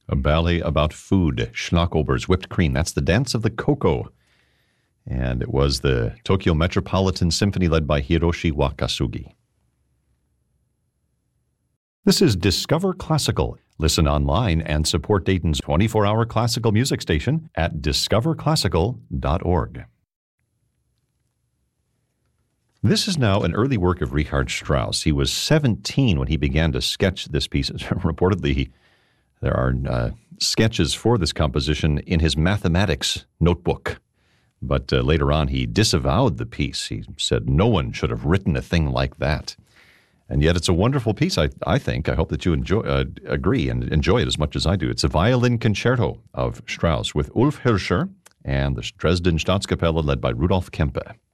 A ballet about food, Schnockober's Whipped Cream. That's the Dance of the Coco. And it was the Tokyo Metropolitan Symphony led by Hiroshi Wakasugi. This is Discover Classical. Listen online and support Dayton's 24-hour classical music station at discoverclassical.org. This is now an early work of Richard Strauss. He was 17 when he began to sketch this piece. Reportedly, there are sketches for this composition in his mathematics notebook. But later on, he disavowed the piece. He said no one should have written a thing like that. And yet it's a wonderful piece, I think. I hope that you agree and enjoy it as much as I do. It's a violin concerto of Strauss with Ulf Hirscher and the Dresden Staatskapelle led by Rudolf Kempe.